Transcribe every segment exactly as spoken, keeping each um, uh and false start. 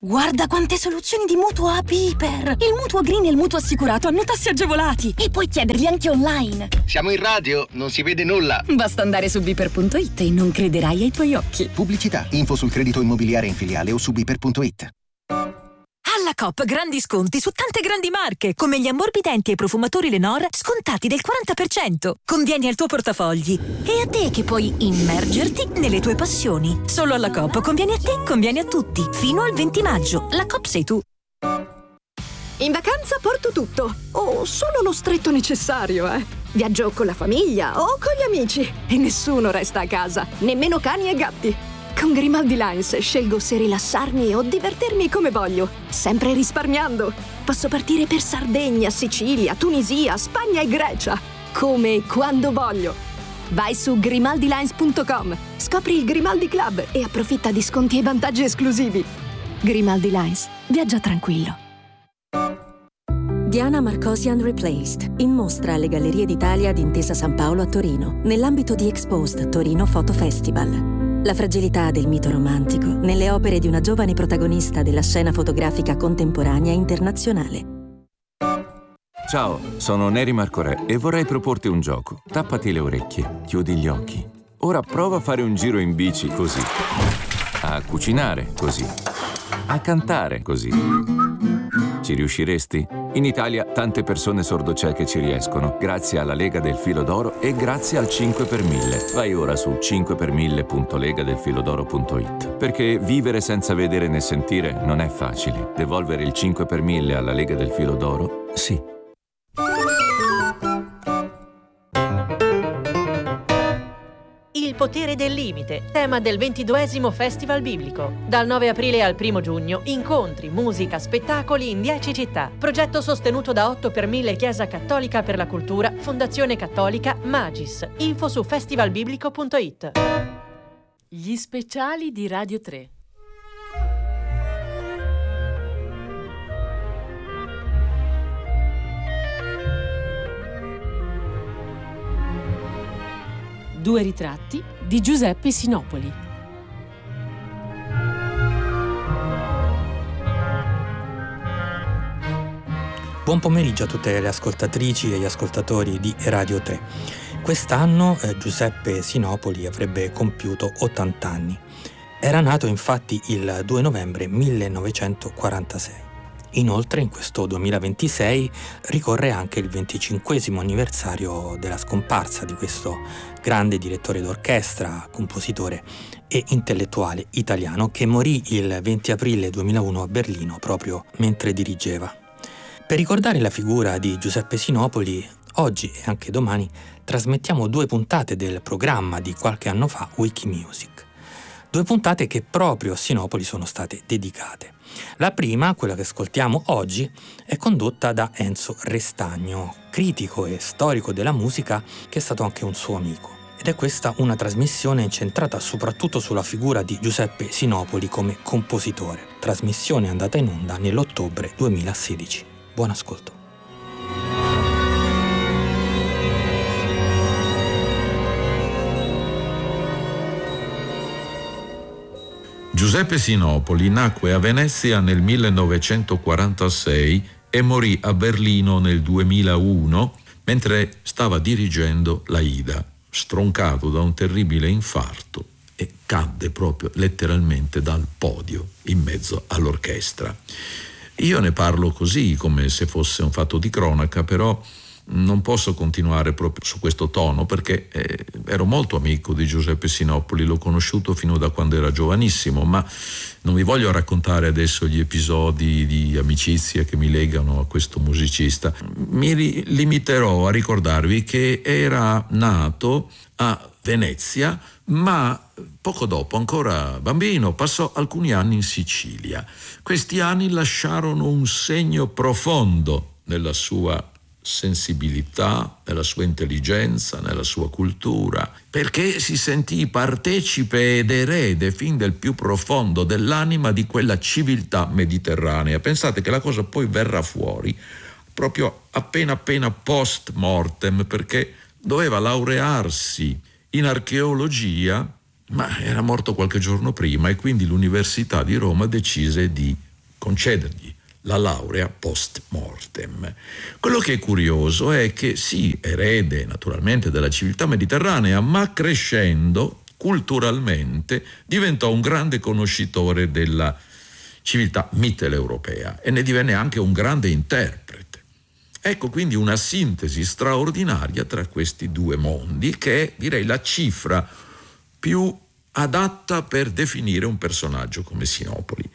Guarda quante soluzioni di mutuo a Piper! Il mutuo green e il mutuo assicurato hanno tassi agevolati e puoi chiederli anche online. Siamo in radio, non si vede nulla. Basta andare su biper punto it e non crederai ai tuoi occhi. Pubblicità, info sul credito immobiliare in filiale o su biper punto it. Alla Coop grandi sconti su tante grandi marche, come gli ammorbidenti e i profumatori Lenor scontati del quaranta per cento. Convieni al tuo portafogli. E a te che puoi immergerti nelle tue passioni. Solo alla Coop conviene a te, conviene a tutti. Fino al venti maggio. La Coop sei tu. In vacanza porto tutto, o solo lo stretto necessario, eh. Viaggio con la famiglia o con gli amici e nessuno resta a casa, nemmeno cani e gatti. Con Grimaldi Lines scelgo se rilassarmi o divertirmi come voglio, sempre risparmiando. Posso partire per Sardegna, Sicilia, Tunisia, Spagna e Grecia, come e quando voglio. Vai su grimaldi lines punto com, scopri il Grimaldi Club e approfitta di sconti e vantaggi esclusivi. Grimaldi Lines, viaggia tranquillo. Diana Marcosi Unreplaced, in mostra alle Gallerie d'Italia di Intesa San Paolo a Torino, nell'ambito di Exposed Torino Photo Festival. La fragilità del mito romantico nelle opere di una giovane protagonista della scena fotografica contemporanea internazionale. Ciao, sono Neri Marco Re e vorrei proporti un gioco. Tappati le orecchie, chiudi gli occhi. Ora prova a fare un giro in bici così, a cucinare così, a cantare così. Ci riusciresti? In Italia tante persone sordocieche ci riescono, grazie alla Lega del Filo d'Oro e grazie al cinque per mille. Vai ora su cinque per mille punto lega del filodoro punto it. Perché vivere senza vedere né sentire non è facile. Devolvere il cinque per mille alla Lega del Filo d'Oro, sì. Il potere del limite, tema del ventiduesimo Festival Biblico. Dal nove aprile al primo giugno, incontri, musica, spettacoli in dieci città. Progetto sostenuto da otto per mille Chiesa Cattolica per la Cultura, Fondazione Cattolica Magis. Info su festivalbiblico punto it. Gli speciali di Radio tre. Due ritratti di Giuseppe Sinopoli. Buon pomeriggio a tutte le ascoltatrici e gli ascoltatori di Radio tre. Quest'anno eh, Giuseppe Sinopoli avrebbe compiuto ottanta anni. Era nato infatti il due novembre millenovecentoquarantasei. Inoltre in questo duemilaventisei ricorre anche il venticinquesimo anniversario della scomparsa di questo grande direttore d'orchestra, compositore e intellettuale italiano che morì il venti aprile duemilauno a Berlino proprio mentre dirigeva. Per ricordare la figura di Giuseppe Sinopoli, oggi e anche domani trasmettiamo due puntate del programma di qualche anno fa Wikimusic. Due puntate che proprio a Sinopoli sono state dedicate. La prima, quella che ascoltiamo oggi, è condotta da Enzo Restagno, critico e storico della musica che è stato anche un suo amico. Ed è questa una trasmissione incentrata soprattutto sulla figura di Giuseppe Sinopoli come compositore. Trasmissione andata in onda nell'ottobre duemilasedici. Buon ascolto. Giuseppe Sinopoli nacque a Venezia nel millenovecentoquarantasei e morì a Berlino nel duemilauno mentre stava dirigendo l'Aida, stroncato da un terribile infarto e cadde proprio letteralmente dal podio in mezzo all'orchestra. Io ne parlo così come se fosse un fatto di cronaca, però non posso continuare proprio su questo tono perché eh, ero molto amico di Giuseppe Sinopoli, l'ho conosciuto fino da quando era giovanissimo, ma non vi voglio raccontare adesso gli episodi di amicizia che mi legano a questo musicista. Mi ri- limiterò a ricordarvi che era nato a Venezia, ma poco dopo, ancora bambino, passò alcuni anni in Sicilia. Questi anni lasciarono un segno profondo nella sua sensibilità, nella sua intelligenza, nella sua cultura, perché si sentì partecipe ed erede fin del più profondo dell'anima di quella civiltà mediterranea. Pensate che la cosa poi verrà fuori proprio appena appena post mortem, perché doveva laurearsi in archeologia, ma era morto qualche giorno prima e quindi l'Università di Roma decise di concedergli la laurea post mortem. Quello che è curioso è che sì, erede naturalmente della civiltà mediterranea, ma crescendo culturalmente diventò un grande conoscitore della civiltà mitteleuropea e ne divenne anche un grande interprete. Ecco quindi una sintesi straordinaria tra questi due mondi, che è, direi, la cifra più adatta per definire un personaggio come Sinopoli.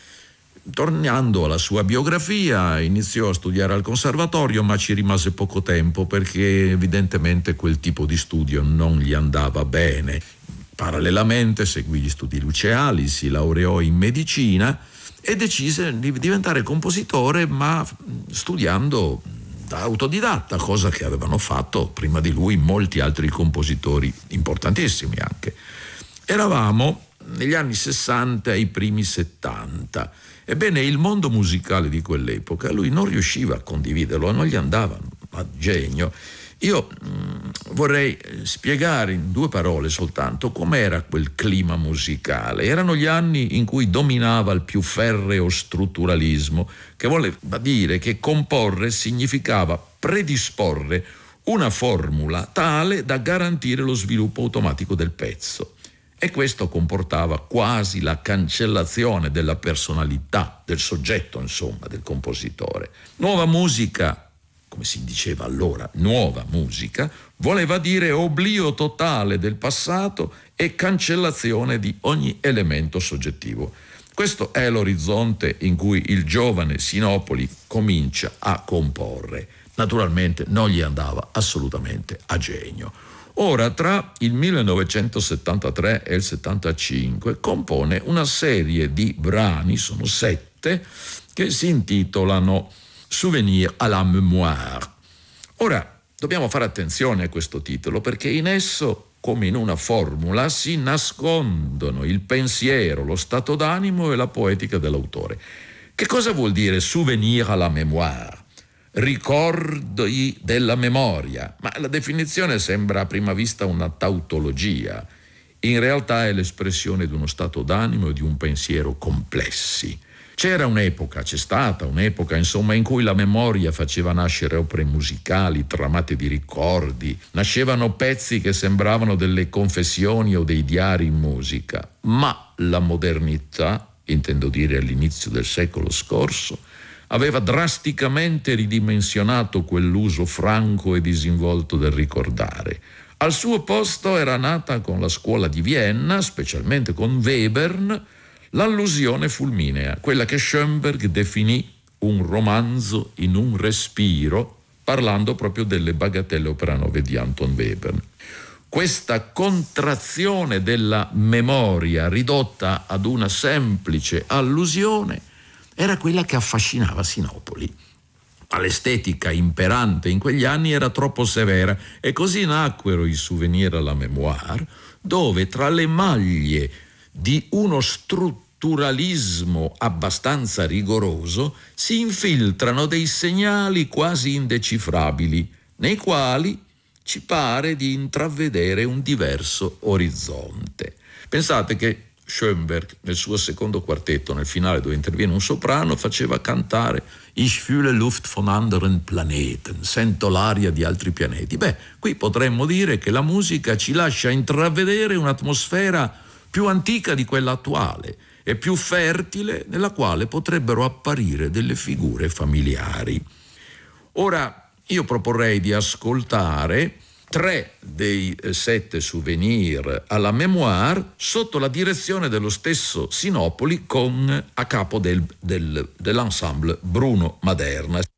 Tornando alla sua biografia, iniziò a studiare al conservatorio, ma ci rimase poco tempo perché evidentemente quel tipo di studio non gli andava bene. Parallelamente seguì gli studi liceali, si laureò in medicina e decise di diventare compositore, ma studiando da autodidatta, cosa che avevano fatto prima di lui molti altri compositori importantissimi anche. Eravamo negli anni sessanta e i primi settanta. Ebbene, il mondo musicale di quell'epoca lui non riusciva a condividerlo, non gli andava a genio. Io mh, vorrei spiegare in due parole soltanto com'era quel clima musicale. Erano gli anni in cui dominava il più ferreo strutturalismo, che voleva dire che comporre significava predisporre una formula tale da garantire lo sviluppo automatico del pezzo. E questo comportava quasi la cancellazione della personalità del soggetto, insomma, del compositore. Nuova musica, come si diceva allora, nuova musica, voleva dire oblio totale del passato e cancellazione di ogni elemento soggettivo. Questo è l'orizzonte in cui il giovane Sinopoli comincia a comporre. Naturalmente non gli andava assolutamente a genio. Ora, tra il millenovecentosettantatré e il settantacinque, compone una serie di brani, sono sette, che si intitolano Souvenir à la mémoire. Ora, dobbiamo fare attenzione a questo titolo, perché in esso, come in una formula, si nascondono il pensiero, lo stato d'animo e la poetica dell'autore. Che cosa vuol dire souvenir à la mémoire? Ricordi della memoria, ma la definizione sembra a prima vista una tautologia. In realtà è l'espressione di uno stato d'animo e di un pensiero complessi. C'era un'epoca, c'è stata un'epoca, insomma, in cui la memoria faceva nascere opere musicali tramate di ricordi, nascevano pezzi che sembravano delle confessioni o dei diari in musica, ma la modernità, intendo dire all'inizio del secolo scorso, aveva drasticamente ridimensionato quell'uso franco e disinvolto del ricordare. Al suo posto era nata con la scuola di Vienna, specialmente con Webern, l'allusione fulminea, quella che Schoenberg definì un romanzo in un respiro, parlando proprio delle bagatelle opera nove di Anton Webern. Questa contrazione della memoria ridotta ad una semplice allusione era quella che affascinava Sinopoli. Ma l'estetica imperante in quegli anni era troppo severa e così nacquero i Souvenir à la mémoire, dove tra le maglie di uno strutturalismo abbastanza rigoroso si infiltrano dei segnali quasi indecifrabili, nei quali ci pare di intravedere un diverso orizzonte. Pensate che Schoenberg, nel suo secondo quartetto, nel finale dove interviene un soprano, faceva cantare Ich fühle Luft von anderen Planeten, sento l'aria di altri pianeti. Beh, qui potremmo dire che la musica ci lascia intravedere un'atmosfera più antica di quella attuale e più fertile, nella quale potrebbero apparire delle figure familiari. Ora, io proporrei di ascoltare tre dei sette Souvenir à la mémoire sotto la direzione dello stesso Sinopoli, con a capo del, del, dell'ensemble Bruno Maderna.